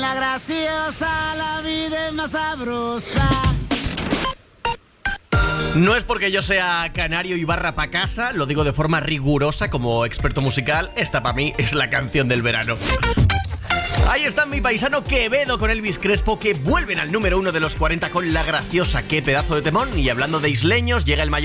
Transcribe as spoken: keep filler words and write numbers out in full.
la graciosa, la vida es más sabrosa. No es porque yo sea canario y barra pa' casa, lo digo de forma rigurosa como experto musical. Esta para mí es la canción del verano. Ahí está mi paisano Quevedo con Elvis Crespo, que vuelven al número uno de los cuarenta con La Graciosa. Qué pedazo de temón. Y hablando de isleños, llega el mayor